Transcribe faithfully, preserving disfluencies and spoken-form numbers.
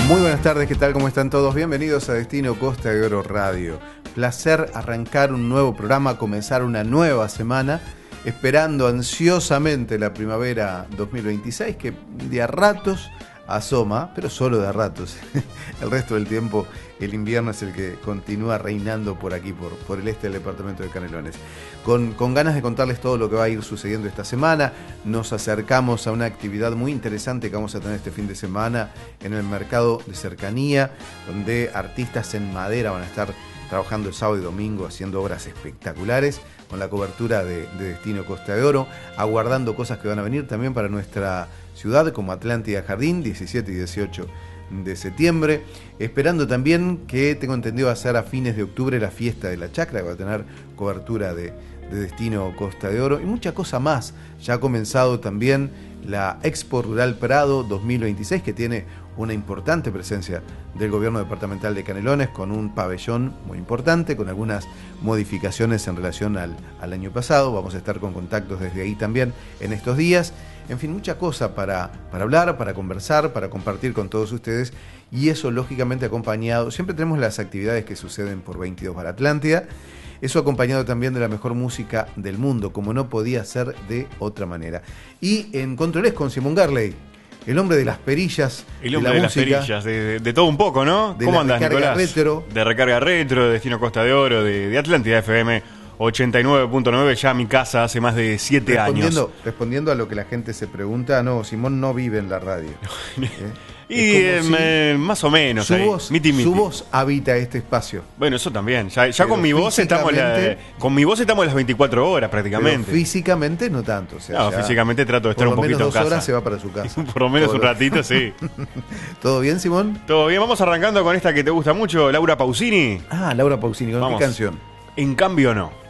Muy buenas tardes, ¿qué tal? ¿Cómo están todos? Bienvenidos a Destino Costa de Oro Radio. Placer arrancar un nuevo programa, comenzar una nueva semana, esperando ansiosamente la primavera dos mil veintiséis, que de a ratos asoma, pero solo de a ratos. El resto del tiempo el invierno es el que continúa reinando por aquí, por, por el este del departamento de Canelones. Con, con ganas de contarles todo lo que va a ir sucediendo esta semana, nos acercamos a una actividad muy interesante que vamos a tener este fin de semana en el mercado de cercanía, donde artistas en madera van a estar trabajando el sábado y domingo haciendo obras espectaculares con la cobertura de, de Destino Costa de Oro, aguardando cosas que van a venir también para nuestra ciudad, como Atlántida Jardín, diecisiete y dieciocho de septiembre, esperando también que, tengo entendido, va a ser a fines de octubre la fiesta de la chacra, que va a tener cobertura de, de Destino Costa de Oro y mucha cosa más. Ya ha comenzado también la Expo Rural Prado dos mil veintiséis, que tiene una importante presencia del gobierno departamental de Canelones, con un pabellón muy importante, con algunas modificaciones en relación al, al año pasado. Vamos a estar con contactos desde ahí también en estos días. En fin, mucha cosa para, para hablar, para conversar, para compartir con todos ustedes, y eso lógicamente acompañado, siempre tenemos las actividades que suceden por veintidós Bar Atlántida, eso acompañado también de la mejor música del mundo, como no podía ser de otra manera. Y en Controles con Simón Garley, el hombre de las perillas, el hombre de, de las música, perillas, de, de, de todo un poco, ¿no? De ¿Cómo la andás, recarga Nicolás? Retro. De Recarga Retro, de Destino Costa de Oro, de, de Atlántida F M ochenta y nueve punto nueve, ya mi casa hace más de siete respondiendo, años. Respondiendo a lo que la gente se pregunta, no, Simón no vive en la radio. ¿eh? Y eh, si eh, más o menos su, ahí. voz, miti, miti. su voz habita este espacio. Bueno, eso también. Ya, ya con mi voz estamos la, físicamente- con mi voz estamos las veinticuatro horas Pero prácticamente. físicamente no tanto. O sea, No, ya físicamente trato de estar por un lo poquito menos en dos horas casa. se va para su casa. Por lo menos Todo un lo- ratito, sí. ¿Todo bien, Simón? Todo bien, vamos arrancando con esta que te gusta mucho, Laura Pausini. Ah, Laura Pausini, ¿con Vamos. qué canción? En cambio no.